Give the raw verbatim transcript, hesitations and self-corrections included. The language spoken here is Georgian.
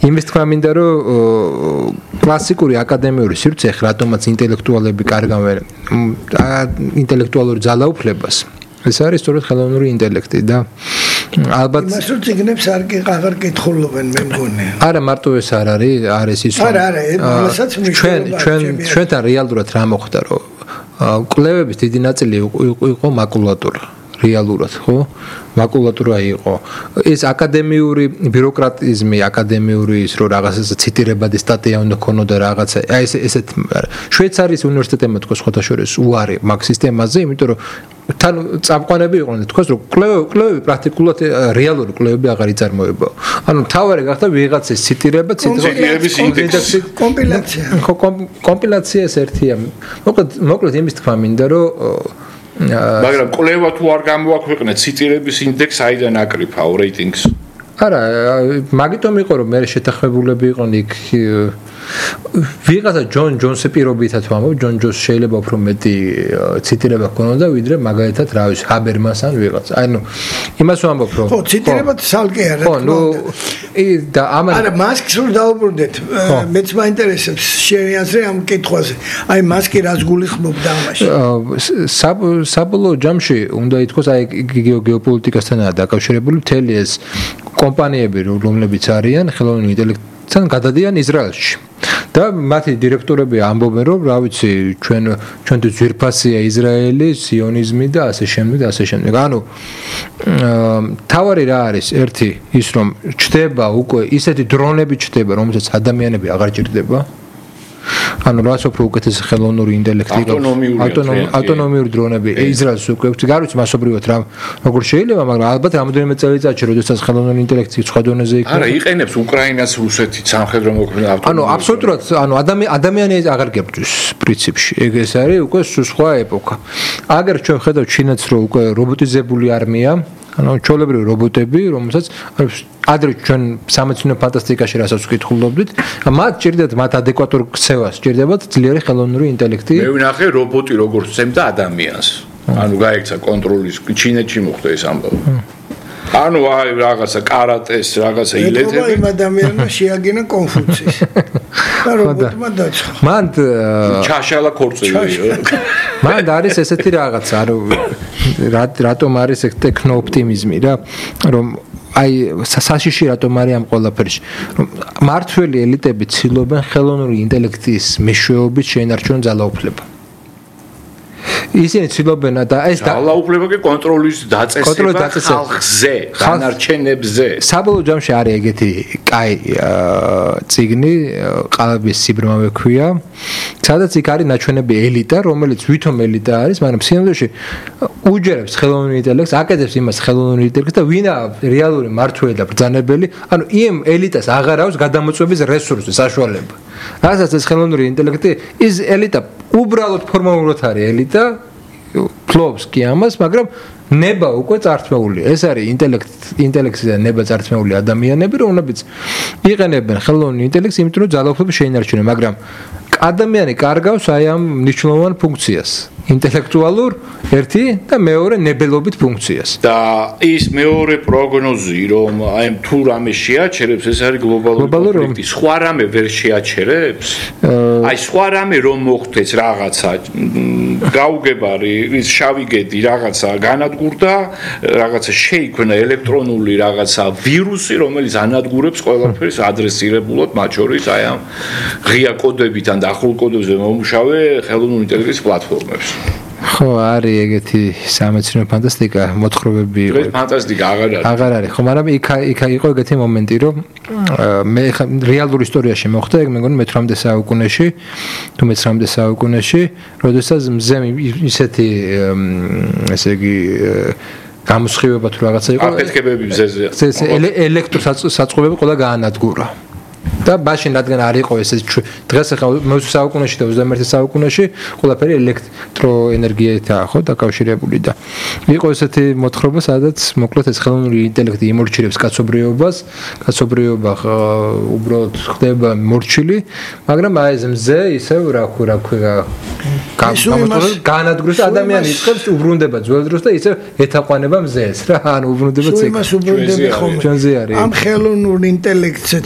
იმის თქმა მინდა რომ კლასიკური აკადემიური სივრცე რატომაც ინტელექტუალები კარგავენ ინტელექტუალური ძალაუფლებას ეს არის სწორედ ხელოვნური ინტელექტი და ალბათ იმას რომ ციგნებს არ აღარ კითხულობენ მე მგონი არა მარტო ეს არ არის არის ის არა არა ეცაც ჩვენ ჩვენ ჩვენთან რეალურად რა მოხდა რომ კვლევების დიდი ნაწილი იყო მაკულატურა რეალურად ხო მაკულატურა იყო ეს აკადემიური ბიუროკრატიზმი აკადემიური ის რომ რაღაცა ციტირებადი სტატია უნდა ქონოდა რაღაცა აი ეს ესეთ შვეიცარიის უნივერსიტეტებმა თქოს ხოთა შორის უარი მაგ სისტემაზე იმიტომ რომ თან წამყვანები იყვნენ თქოს რომ კვლევები პრაქტიკულად რეალური კვლევები აღარ იწარმოებაო ანუ თავარი გახდა ვიღაცის ციტირება ციტირების ინდექსი კომპილაცია ხო კომპილაცია ეს ერთია მოკლედ მოკლედ იმის თქმა მინდა რომ მაგრამ კვლევა თუ არ გამოაქვეყნეთ ციტირების ინდექსს აიდან აკრიფაო რეიტინგს არა მაგიტომ იყო რომ მე შეთანხმებულები იყვნენ იქ ვიღაცა ჯონ ჯონსი პირობითად ვამბობ ჯონ ჯონს შეიძლება უფრო მეტი ციტირება ქონოდა ვიდრე მაგალითად რა ვიცი ჰაბერმანს ან ვიღაცა ანუ იმას ვამბობ რომ ხო ციტირებად სალკე არა ხო ნუ და ამან არა მასკს რომ დაუბრუნდეთ მეც მაინტერესებს შენი აზრი ამ კითხვაზე აი მასკი რას გულისხმობდა ამაში საბოლოო ჯამში უნდა ითქვას აი გეოპოლიტიკასთანაა დაკავშირებული მთელი ეს კომპანიები რომლებიც არიან ხელოვნური ინტელექტთან გადადიან ისრაელში და მათი დირექტორები ამბობენ რომ რა ვიცი ჩვენ ჩვენთვის ძვირფასია ისრაელი სიონიზმი და ასე შემდეგ და ასე შემდეგ ანუ თავარი რა არის ერთი ის რომ ჩდება უკვე ისეთი დრონები ჩდება რომელსაც ადამიანები აღარ ჭირდება ანუ რაც უფრო უკეთესი ხელოვნური ინტელექტი ავტონომიური დრონები ისრაელს უკვე გარუც მასობრივად რა როგორ შეიძლება მაგრამ ალბათ რამოდენიმე წელიწადში როდესაც ხელოვნური ინტელექტი სხვა დონეზე იქნება არა იყენებს უკრაინას რუსეთიც სამხედრო მოქმედება ანუ აბსოლუტურად ანუ ადამიანი აღარ გებრძვის პრინციპში ეგ ეს არის უკვე სხვა ეპოქა აგერ ჩვენ ხედავთ ჩინეთს რომ უკვე რობოტიზებული არმია ანუ ჩოლებრივი რობოტები რომელსაც ადრე ჩვენ სამეცნიერო ფანტასტიკაში რასაც ვკითხულობდით მათ ჭირდებათ მათ ადეკვატურ ქცევას ჭირდებათ ძლიერი ხელოვნური ინტელექტი მე ვნახე რობოტი როგორ ცემდა ადამიანს ანუ გაიქცა კონტროლის ჩინეთში მოხდა ეს ამბავი ანუ აი რაღაცა კარატეს რაღაცა ილეთები იმ ადამიანმა შეაგინა კონფუციის და რობოტმა დაწყო მან ჩაშალა ქორწილი მან არის ესეთი რაღაცა ანუ რატომ არის ეს ტექნოოპტიმიზმი რა რომ აი საშიში რატომ არის ამ ყველაფერში რომ მართველი ელიტები ცდილობენ ხელოვნური ინტელექტის მეშვეობით შეენარჩუნონ ძალაუფლება ისინი ცდილობენ და ეს ძალაუფლება კი კონტროლის დაწესება ხალხზე დანარჩენებზე საბოლოო ჯამში არის ეგეთი კაი ციგნი ყალბის სიბრმავე ქვია სადაც იქ არის ნაჩვენები ელიტა რომელიც ვითომ ელიტა არის მაგრამ სინამდვილეში უჯერებს ხელოვნურ ინტელექტს აკეთებს იმას ხელოვნურ ინტელექტს და ვინა რეალური მართველი და ბრძანებელი ანუ იმ ელიტას აღარ აქვს გადამოწვევის რესურსი საშუალება რასაც ეს ხელოვნური ინტელექტი ის ელიტა უბრალოდ ფორმალურად არის ელიტა ფლობს კი ამას მაგრამ ნება უკვე წართმეულია ეს არის ინტელექტ ინტელექტი და ნება წართმეული ადამიანები რომლებიც იყენებენ ხელოვნურ ინტელექტს იმიტომ რომ ძალაუფლება შეინარჩუნონ მაგრამ ადამიანი კარგავს აი ამ მნიშვნელოვან ფუნქციას ინტელექტუალურ ერთი და მეორე ნებელობით ფუნქციას და ის მეორე პროგნოზი რომ აი თუ რამე შეაჩერებს ეს არის გლობალური კონფლიქტი სხვა რამე ვერ შეაჩერებს აი სხვა რამე რომ მოხდეს რაღაცა გაუგებარი ის შავი გედი რაღაცა განადგურდა რაღაცა შეიქმნა ელექტრონული რაღაცა ვირუსი რომელიც ანადგურებს ყველაფერს ადრესირებულად მათ შორის აი ამ ღია კოდებიდან და ახლო კოდებზე მომუშავე ხელოვნური ინტელექტის პლატფორმებს ხო არის ეგეთი სამეცნიერო ფანტასტიკა მოთხრობები იყო ფანტასტიკა აღარ არის აღარ არის ხო მაგრამ იქ იქ იყო ეგეთი მომენტი რომ მე რეალურ ისტორიაში მოხდა ეგ მე მგონი მეთვრამდე საუკუნეში თუ მეცხრამდე საუკუნეში როდესაც მზე ისეთი ესე იგი გამოსხივება თუ რაღაცა იყო აფეთქებები მზეზე ელექტროსაწყობები ყველა გაანადგურა და მაშინ რადგან არ იყო ეს დღეს ახლა მეოცე საუკუნეში და ოცდამეერთე საუკუნეში ყველაფერი ელექტროენერგიითაა ხო დაკავშირებული და იყო ესეთი მოთხრობა სადაც მოკლედ ეს ხელოვნური ინტელექტი იმორჩილებს კაცობრიობას კაცობრიობა უბრალოდ ხდება მორჩილი მაგრამ აი ეს მზე ისევ რა რა ქვია განადგურებს ადამიანი იწყებს უბრუნდება ძველ დროს და ისევ ეთაყვანება მზეს რა ანუ უბრუნდება ციკლს ჩვენზე არის ამ ხელოვნურ ინტელექტს